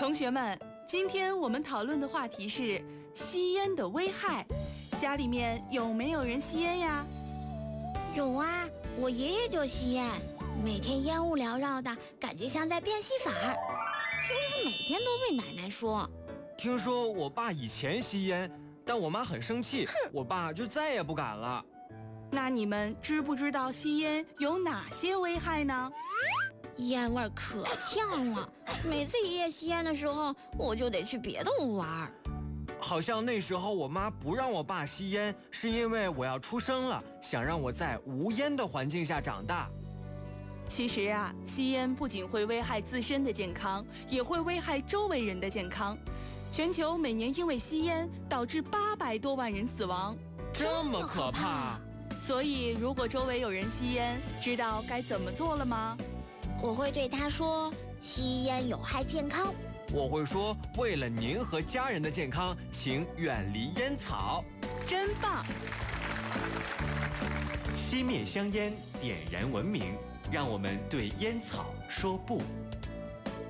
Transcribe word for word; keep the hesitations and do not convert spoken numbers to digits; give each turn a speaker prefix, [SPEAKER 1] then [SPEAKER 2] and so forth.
[SPEAKER 1] 同学们，今天我们讨论的话题是吸烟的危害。家里面有没有人吸烟呀？
[SPEAKER 2] 有啊，我爷爷就吸烟，每天烟雾缭绕的，感觉像在变戏法儿，几乎每天都被奶奶说。
[SPEAKER 3] 听说我爸以前吸烟，但我妈很生气，我爸就再也不敢了。
[SPEAKER 1] 那你们知不知道吸烟有哪些危害呢？
[SPEAKER 2] 烟味可呛了，每次爷爷吸烟的时候，我就得去别的屋玩。
[SPEAKER 3] 好像那时候我妈不让我爸吸烟，是因为我要出生了，想让我在无烟的环境下长大。
[SPEAKER 1] 其实啊，吸烟不仅会危害自身的健康，也会危害周围人的健康。全球每年因为吸烟导致八百多万人死亡，
[SPEAKER 3] 这么可怕！
[SPEAKER 1] 所以，如果周围有人吸烟，知道该怎么做了吗？
[SPEAKER 2] 我会对他说，吸烟有害健康。
[SPEAKER 3] 我会说，为了您和家人的健康，请远离烟草。
[SPEAKER 1] 真棒！
[SPEAKER 4] 熄灭香烟，点燃文明，让我们对烟草说不。